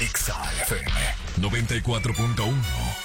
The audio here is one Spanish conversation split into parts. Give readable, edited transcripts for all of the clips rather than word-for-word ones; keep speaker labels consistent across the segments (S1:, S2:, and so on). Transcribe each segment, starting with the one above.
S1: Exa FM 94.1.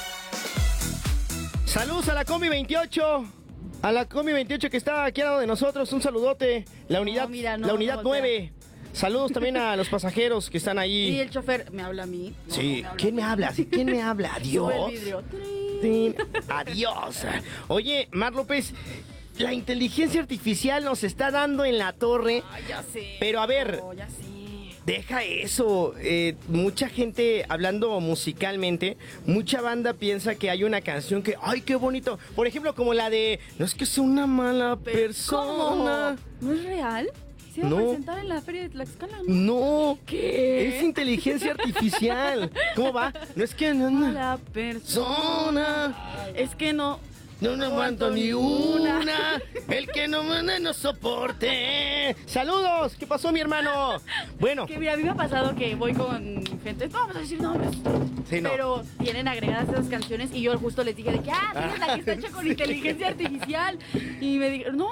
S2: Saludos a la Combi 28. A la Combi 28 que está aquí al lado de nosotros. Un saludote. La unidad, la unidad 9. Saludos también a los pasajeros que están ahí.
S3: Y el chofer me habla a mí.
S2: No, sí. ¿Quién me habla? ¿Quién me habla? Adiós.
S3: Sube el vidrio.
S2: Sí. Adiós. Oye, Mar López, la inteligencia artificial nos está dando en la torre.
S3: Ay, ya sé.
S2: Pero a ver,
S3: ya sé.
S2: Deja eso. Mucha gente, hablando musicalmente, mucha banda piensa que hay una canción que, ¡ay, qué bonito! Por ejemplo, como la de, no es que sea una mala persona.
S3: ¿No es real? ¿Se va
S2: No.
S3: a presentar en la feria de Tlaxcala?
S2: No.
S3: ¿Qué?
S2: Es inteligencia artificial. ¿Cómo va? No es que no,
S3: Mala persona. Es que no.
S2: No aguanto ni una. El que no manda no soporte. ¡Saludos! ¿Qué pasó, mi hermano? Bueno.
S3: Que mira, a mí me ha pasado que voy con gente, no vamos a decir nombres.
S2: Sí, no.
S3: Pero tienen agregadas esas canciones y yo justo les dije de que, tienes la que está hecha con inteligencia artificial. Y me dijeron, no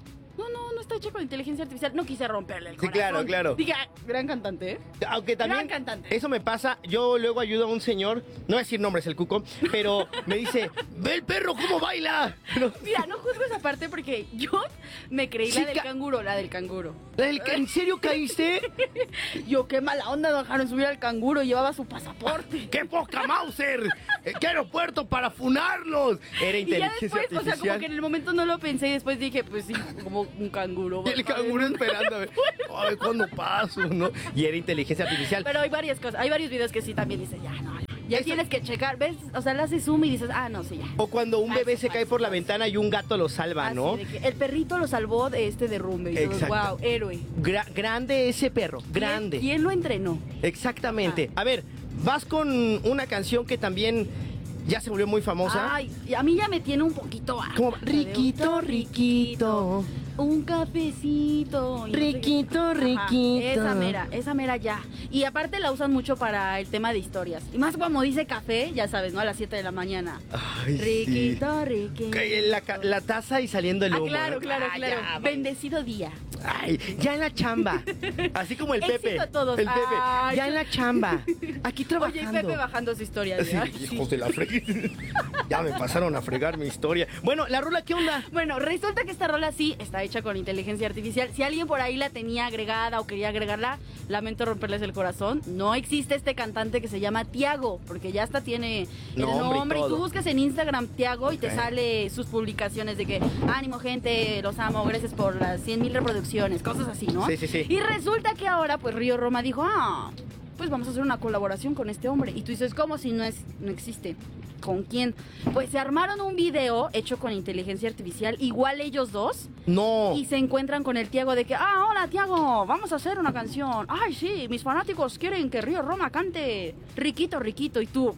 S3: está hecha con inteligencia artificial. No quise romperle el corazón.
S2: Sí, claro.
S3: Dije, gran cantante, ¿eh?
S2: Aunque también
S3: Gran cantante.
S2: eso me pasa, yo luego ayudo a un señor, no voy a decir nombres, el cuco, pero me dice, ve el perro cómo baila. Pero,
S3: Mira, no juzgo esa parte porque yo me creí
S2: Sí,
S3: la del canguro.
S2: ¿en serio caíste?
S3: Yo, qué mala onda, dejaron subir al canguro, llevaba su pasaporte.
S2: ¡Qué poca Mauser! ¿Qué aeropuerto para funarlos? Era
S3: Y ya
S2: inteligencia
S3: después, o sea,
S2: artificial.
S3: como que en el momento no lo pensé y después dije, pues sí, como un canguro.
S2: Y el canguro esperando a ver, ay, ¿cuándo paso? ¿No? Y era inteligencia artificial.
S3: Pero hay varias cosas, hay varios videos que sí también dicen, ya
S2: Eso-
S3: tienes que checar, ¿ves? O sea, le haces zoom y dices, no, sí, ya.
S2: O cuando un bebé se cae por la
S3: Así.
S2: ventana y un gato lo salva,
S3: Así
S2: ¿no?
S3: de que el perrito lo salvó de este derrumbe. Y todos,
S2: Exacto.
S3: wow, héroe.
S2: Grande ese perro, grande.
S3: ¿Quién lo entrenó?
S2: Exactamente. A ver, vas con una canción que también ya se volvió muy famosa.
S3: Ay, y a mí ya me tiene un poquito harta.
S2: Como
S3: La de
S2: riquito,
S3: un
S2: riquito.
S3: Un cafecito. y no sé qué.
S2: Riquito,
S3: Ajá,
S2: riquito.
S3: esa mera ya. Y aparte la usan mucho para el tema de historias. Y más como dice café, ya sabes, ¿no? A las 7 de la mañana.
S2: Ay,
S3: Riquito, riquito.
S2: Que la taza y saliendo el humo.
S3: Claro,
S2: ¿no?
S3: claro,
S2: Ah,
S3: claro.
S2: ya,
S3: Bendecido día.
S2: Ay, ya en la chamba. Así como el Pepe.
S3: Éxito a todos.
S2: El Pepe.
S3: Ay,
S2: Ya en la chamba. Aquí trabajando.
S3: Oye, y Pepe bajando su historia.
S2: Sí,
S3: Ay,
S2: hijos de la fregada. Ya me pasaron a fregar mi historia. Bueno, la rola, ¿qué onda?
S3: Bueno, resulta que esta rola sí está hecha con inteligencia artificial. Si alguien por ahí la tenía agregada o quería agregarla, lamento romperles el corazón. No existe este cantante que se llama Tiago, porque ya hasta tiene el
S2: Nombre y
S3: y tú
S2: todo.
S3: buscas en Instagram Tiago y te
S2: Ok.
S3: sale sus publicaciones de que ánimo gente, los amo, gracias por las 100,000 reproducciones, cosas así, ¿no?
S2: Sí, sí, sí.
S3: Y resulta que ahora pues Río Roma dijo, pues vamos a hacer una colaboración con este hombre. Y tú dices, ¿cómo si no existe? ¿Con quién? Pues se armaron un video hecho con inteligencia artificial, igual ellos dos,
S2: No.
S3: y se encuentran con el Tiago de que, hola Tiago, vamos a hacer una canción. Ay, sí, mis fanáticos quieren que Río Roma cante Riquito, Riquito. Y tú,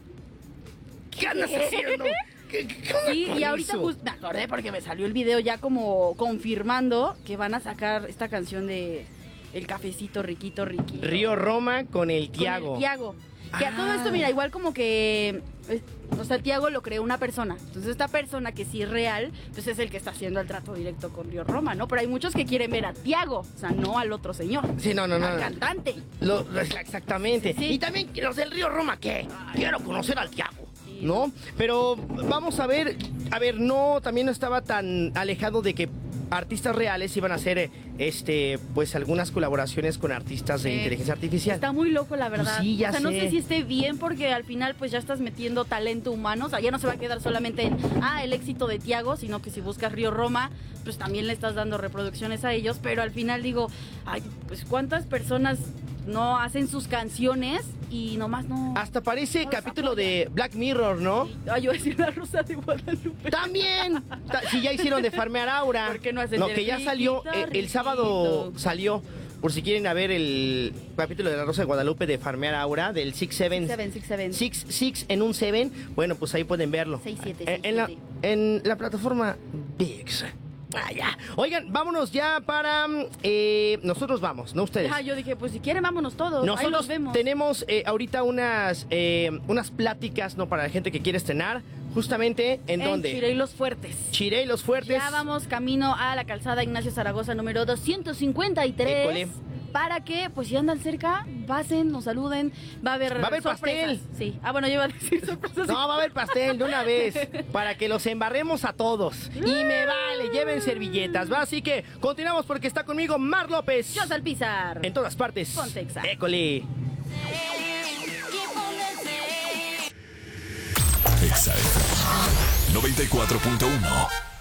S2: ¿Qué andas haciendo? ¿Qué onda
S3: sí,
S2: con
S3: y ahorita
S2: eso?
S3: me acordé porque me salió el video ya como confirmando que van a sacar esta canción de El cafecito Riquito, Riquito.
S2: Río Roma con el
S3: Con
S2: Tiago.
S3: el Tiago. Que a todo esto, mira, igual como que... O sea, Tiago lo creó una persona. Entonces esta persona que sí es real, pues es el que está haciendo el trato directo con Río Roma, ¿no? Pero hay muchos que quieren ver a Tiago, o sea, no al otro señor.
S2: Sí, no.
S3: Al cantante.
S2: Exactamente.
S3: Sí.
S2: Y también los del Río Roma, ¿qué? Quiero conocer al Tiago.
S3: Sí.
S2: ¿No? Pero vamos a ver, no, también no estaba tan alejado de que artistas reales iban a hacer, pues algunas colaboraciones con artistas de inteligencia artificial.
S3: Está muy loco, la verdad.
S2: Pues sí, ya
S3: o sea, no
S2: sé.
S3: sé si esté bien porque al final pues ya estás metiendo talento humano. O sea, ya no se va a quedar solamente en, el éxito de Tiago, sino que si buscas Río Roma, pues también le estás dando reproducciones a ellos. Pero al final digo, pues ¿cuántas personas no hacen sus canciones y nomás no?
S2: Hasta parece
S3: No los
S2: capítulo
S3: apoyan.
S2: de Black Mirror, ¿no?
S3: Yo iba a decir La Rosa de Guadalupe.
S2: También, si ya hicieron de Farmear Aura.
S3: ¿Por qué no hacen
S2: No,
S3: de
S2: que ya salió,
S3: Riquito,
S2: el
S3: Riquito?
S2: sábado salió, por si quieren a ver el capítulo de La Rosa de Guadalupe de Farmear Aura, del 6-7. 6 en un 7, bueno, pues ahí pueden verlo.
S3: 6-7,
S2: En la plataforma VIX. Vaya. Oigan, vámonos ya para... nosotros vamos, no ustedes.
S3: Yo dije, pues si quieren vámonos todos. Ahí
S2: Nosotros
S3: los vemos.
S2: tenemos ahorita unas pláticas, ¿no? Para la gente que quiere estrenar. Justamente, ¿en dónde?
S3: Chirey Los Fuertes.
S2: Chirey Los Fuertes.
S3: Ya vamos camino a la calzada Ignacio Zaragoza número 253.
S2: École.
S3: para que, pues si andan cerca, pasen, nos saluden. Va a haber sorpresas.
S2: Pastel.
S3: Sí. Ah, bueno, yo iba a decir sorpresas.
S2: No, va a haber pastel de una vez para que los embarremos a todos. Y me vale, lleven servilletas, ¿va? Así que continuamos porque está conmigo Mar López.
S3: Yo Salpizar.
S2: En todas partes.
S3: Ponte Exa.
S2: École.
S1: Exa FM 94.1.